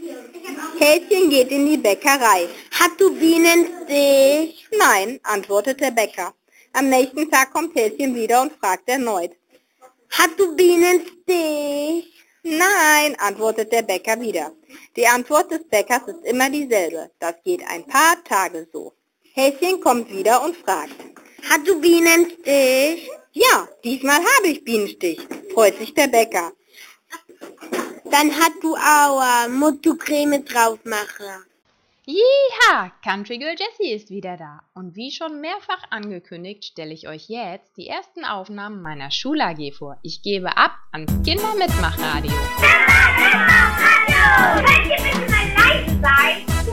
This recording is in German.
Häschen geht in die Bäckerei. Hast du Bienenstich? Nein, antwortet der Bäcker. Am nächsten Tag kommt Häschen wieder und fragt erneut. Hast du Bienenstich? Nein, antwortet der Bäcker wieder. Die Antwort des Bäckers ist immer dieselbe. Das geht ein paar Tage so. Häschen kommt wieder und fragt. Hast du Bienenstich? Ja, diesmal habe ich Bienenstich, freut sich der Bäcker. Dann hast du Aua, musst du Creme drauf machen. Jiha, Country Girl Jessie ist wieder da. Und wie schon mehrfach angekündigt, stelle ich euch jetzt die ersten Aufnahmen meiner Schul-AG vor. Ich gebe ab ans Kindermitmachradio. Könnt ihr bitte mal leise sein?